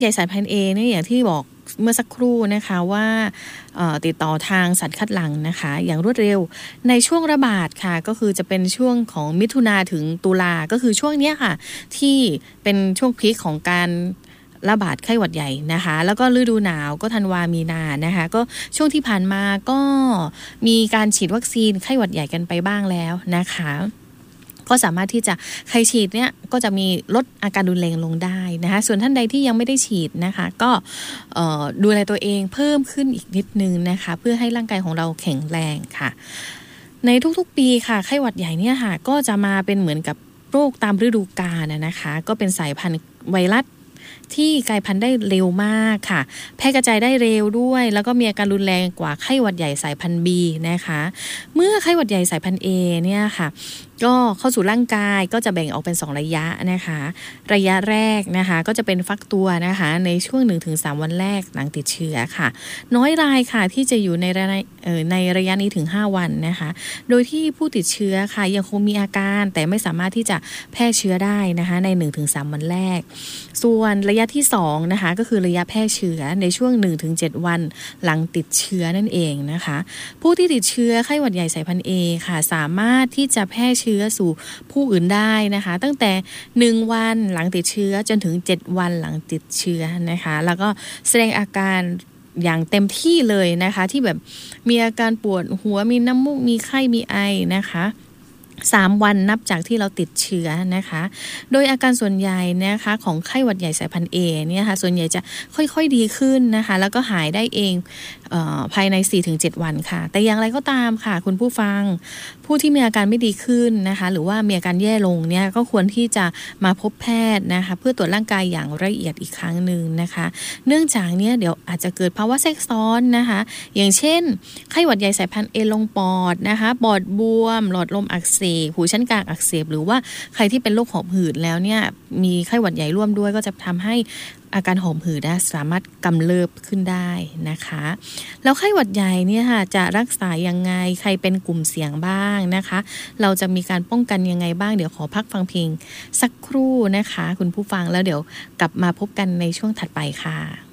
ใหญ่สายพันธุ์ A เนี่ยอย่างที่บอกเมื่อสักครู่นะคะว่าติดต่อทางสัตว์คัดหลั่งนะคะอย่างรวดเร็วในช่วงระบาดค่ะก็คือจะเป็นช่วงของมิถุนาถึงตุลาก็คือช่วงเนี้ยค่ะที่เป็นช่วงพีคของการระบาดไข้หวัดใหญ่นะคะแล้วก็ฤดูหนาวก็ธันวามีนานะคะก็ช่วงที่ผ่านมาก็มีการฉีดวัคซีนไข้หวัดใหญ่กันไปบ้างแล้วนะคะก็สามารถที่จะใครฉีดเนี่ยก็จะมีลดอาการรุนแรงลงได้นะคะส่วนท่านใดที่ยังไม่ได้ฉีดนะคะก็ดูแลตัวเองเพิ่มขึ้นอีกนิดนึงนะคะเพื่อให้ร่างกายของเราแข็งแรงค่ะในทุกๆปีค่ะไข้หวัดใหญ่เนี่ยค่ะก็จะมาเป็นเหมือนกับโรคตามฤดูกาลนะคะก็เป็นสายพันธุ์ไวรัสที่กลายพันธุ์ได้เร็วมากค่ะแพร่กระจายได้เร็วด้วยแล้วก็มีอาการรุนแรงกว่าไข้หวัดใหญ่สายพันธุ์ B นะคะเมื่อไข้หวัดใหญ่สายพันธุ์ A เนี่ยค่ะก็เข้าสู่ร่างกายก็จะแบ่งออกเป็น2ระยะนะคะระยะแรกนะคะก็จะเป็นฟักตัวนะคะในช่วง 1-3 วันแรกหลังติดเชื้อค่ะน้อยรายค่ะที่จะอยู่ในระยะนี้ถึง5วันนะคะโดยที่ผู้ติดเชื้อค่ะยังคงมีอาการแต่ไม่สามารถที่จะแพร่เชื้อได้นะคะใน 1-3 วันแรกส่วนระยะที่2นะคะก็คือระยะแพร่เชื้อในช่วง 1-7 วันหลังติดเชื้อนั่นเองนะคะผู้ที่ติดเชื้อไข้หวัดใหญ่สายพันธุ์ A ค่ะสามารถที่จะแพร่เชื้อสู่ผู้อื่นได้นะคะตั้งแต่1วันหลังติดเชื้อจนถึง7วันหลังติดเชื้อนะคะแล้วก็แสดงอาการอย่างเต็มที่เลยนะคะที่แบบมีอาการปวดหัวมีน้ำมูกมีไข้มีไอนะคะ3วันนับจากที่เราติดเชื้อนะคะโดยอาการส่วนใหญ่นะคะของไข้หวัดใหญ่สายพันธุ์ A เนี่ยค่ะส่วนใหญ่จะค่อยๆดีขึ้นนะคะแล้วก็หายได้เองภายใน 4-7 วันค่ะแต่อย่างไรก็ตามค่ะคุณผู้ฟังผู้ที่มีอาการไม่ดีขึ้นนะคะหรือว่ามีอาการแย่ลงเนี่ยก็ควรที่จะมาพบแพทย์นะคะเพื่อตรวจร่างกายอย่างละเอียดอีกครั้งนึงนะคะเนื่องจากเนี่ยเดี๋ยวอาจจะเกิดภาวะแทรกซ้อนนะคะอย่างเช่นไข้หวัดใหญ่สายพันธุ์ A ลงปอดนะคะปอดบวมหลอดลมอักเสบหูชั้นกลางอักเสบหรือว่าใครที่เป็นโรคหอบหืดแล้วเนี่ยมีไข้หวัดใหญ่ร่วมด้วยก็จะทำให้อาการหอบหืดสามารถกำเริบขึ้นได้นะคะแล้วไข้หวัดใหญ่เนี่ยค่ะจะรักษายังไงใครเป็นกลุ่มเสี่ยงบ้างนะคะเราจะมีการป้องกันยังไงบ้างเดี๋ยวขอพักฟังเพลงสักครู่นะคะคุณผู้ฟังแล้วเดี๋ยวกลับมาพบกันในช่วงถัดไปค่ะ